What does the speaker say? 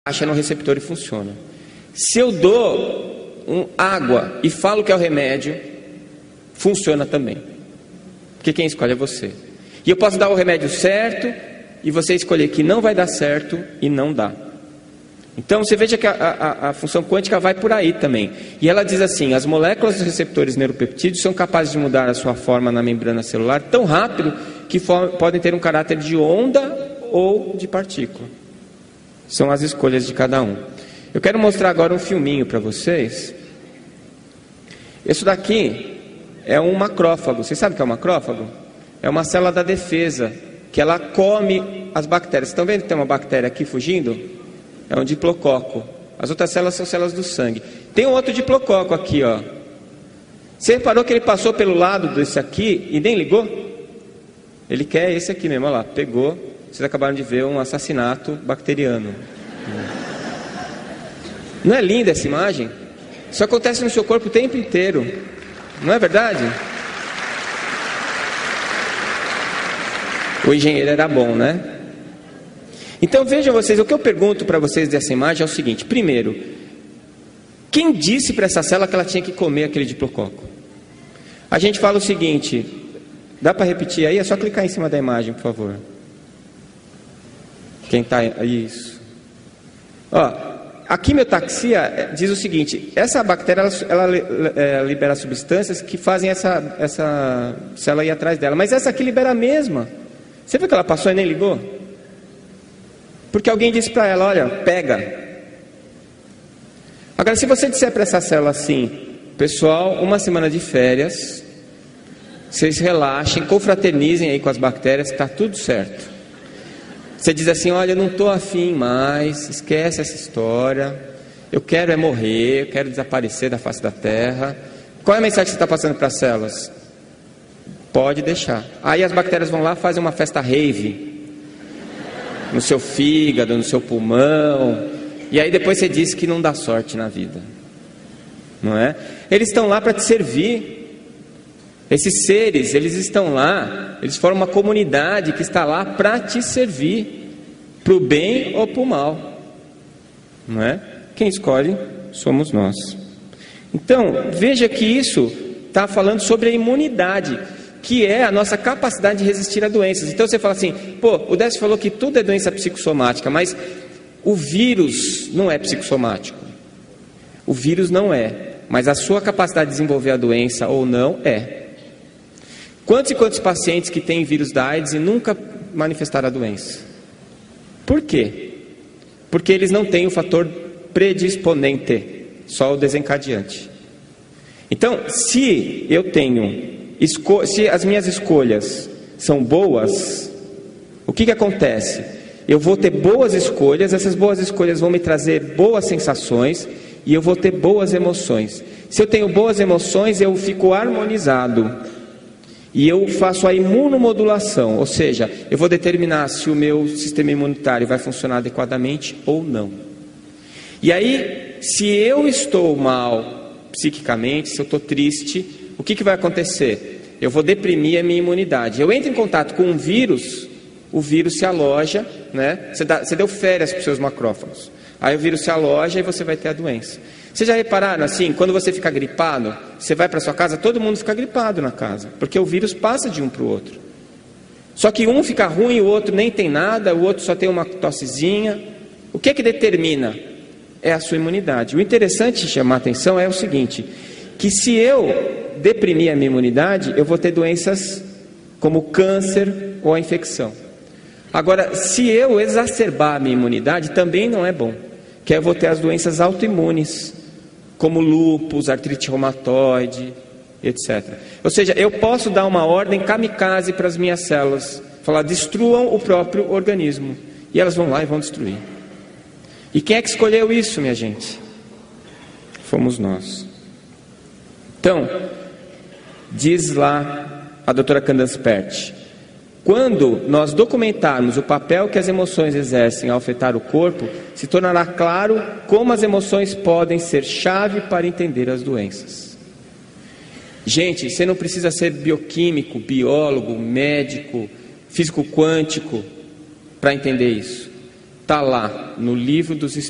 acha no receptor e funciona. Se eu dou água e falo que é o remédio, funciona também. Porque quem escolhe é você. E eu posso dar o remédio certo e você escolher que não vai dar certo e não dá. Então você veja que a função quântica vai por aí também. E ela diz assim: as moléculas dos receptores neuropeptídeos são capazes de mudar a sua forma na membrana celular tão rápido que podem ter um caráter de onda ou de partícula. São as escolhas de cada um. Eu quero mostrar agora um filminho para vocês. Isso daqui é um macrófago. Vocês sabem o que é um macrófago? É uma célula da defesa, que ela come as bactérias. Estão vendo que tem uma bactéria aqui fugindo? É um diplococo. As outras células são células do sangue. Tem um outro diplococo aqui, ó. Você reparou que ele passou pelo lado desse aqui e nem ligou? Ele quer esse aqui mesmo, olha lá, pegou. Vocês acabaram de ver um assassinato bacteriano. Não é linda essa imagem? Isso acontece no seu corpo o tempo inteiro. Não é verdade? O engenheiro era bom, né? Então vejam vocês, o que eu pergunto para vocês dessa imagem é o seguinte: primeiro, quem disse para essa célula que ela tinha que comer aquele diplococo? A gente fala o seguinte, dá para repetir aí? É só clicar em cima da imagem, por favor. Quem está... Isso. Ó, a quimiotaxia diz o seguinte: essa bactéria ela libera substâncias que fazem essa célula ir atrás dela. Mas essa aqui libera a mesma. Você viu que ela passou e nem ligou? Porque alguém disse para ela: olha, pega. Agora, se você disser para essa célula assim: pessoal, uma semana de férias, vocês relaxem, confraternizem aí com as bactérias, está tudo certo. Você diz assim: olha, eu não estou afim mais, esquece essa história, eu quero é morrer, eu quero desaparecer da face da terra. Qual é a mensagem que você está passando para as células? Pode deixar. Aí as bactérias vão lá, fazem uma festa rave no seu fígado, no seu pulmão, e aí depois você diz que não dá sorte na vida, não é? Eles estão lá para te servir. Esses seres, eles estão lá, eles formam uma comunidade que está lá para te servir, para o bem ou para o mal, não é? Quem escolhe somos nós. Então, veja que isso está falando sobre a imunidade, que é a nossa capacidade de resistir a doenças. Então você fala assim: pô, o Décio falou que tudo é doença psicossomática, mas o vírus não é psicossomático. O vírus não é, mas a sua capacidade de desenvolver a doença ou não é. Quantos e quantos pacientes que têm vírus da AIDS e nunca manifestaram a doença? Por quê? Porque eles não têm o fator predisponente, só o desencadeante. Então, se eu tenho... se as minhas escolhas são boas, o que acontece? Eu vou ter boas escolhas, essas boas escolhas vão me trazer boas sensações e eu vou ter boas emoções. Se eu tenho boas emoções, eu fico harmonizado e eu faço a imunomodulação, ou seja, eu vou determinar se o meu sistema imunitário vai funcionar adequadamente ou não. E aí, se eu estou mal psiquicamente, se eu estou triste, o que vai acontecer? Eu vou deprimir a minha imunidade. Eu entro em contato com um vírus, o vírus se aloja, né? Você deu férias para os seus macrófagos. Aí o vírus se aloja e você vai ter a doença. Vocês já repararam assim, quando você fica gripado, você vai para sua casa, todo mundo fica gripado na casa, porque o vírus passa de um para o outro. Só que um fica ruim, o outro nem tem nada, o outro só tem uma tossezinha. O que determina? É a sua imunidade. O interessante de chamar a atenção é o seguinte: que se eu deprimir a minha imunidade, eu vou ter doenças como câncer ou a infecção. Agora, se eu exacerbar a minha imunidade, também não é bom, que eu vou ter as doenças autoimunes, como lúpus, artrite reumatoide, etc. Ou seja, eu posso dar uma ordem kamikaze para as minhas células, falar: destruam o próprio organismo, e elas vão lá e vão destruir. E quem é que escolheu isso, minha gente? Fomos nós. Então, diz lá a doutora Candace Pert: quando nós documentarmos o papel que as emoções exercem ao afetar o corpo, se tornará claro como as emoções podem ser chave para entender as doenças. Gente, você não precisa ser bioquímico, biólogo, médico, físico quântico para entender isso. Está lá no livro dos